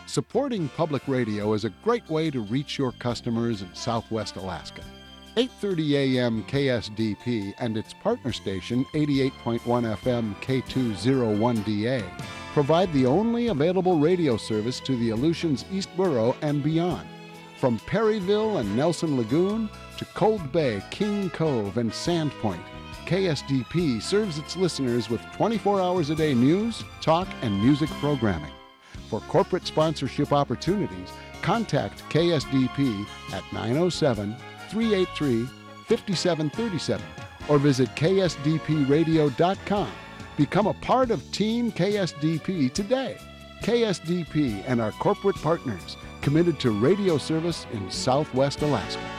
Supporting public radio is a great way to reach your customers in Southwest Alaska. 8:30 a.m. KSDP and its partner station, 88.1 FM K201DA, provide the only available radio service to the Aleutians East Borough and beyond. From Perryville and Nelson Lagoon to Cold Bay, King Cove, and Sandpoint, KSDP serves its listeners with 24 hours a day news, talk, and music programming. For corporate sponsorship opportunities, contact KSDP at 907-383-5737 or visit ksdpradio.com. Become a part of Team KSDP today. KSDP and our corporate partners, committed to radio service in Southwest Alaska.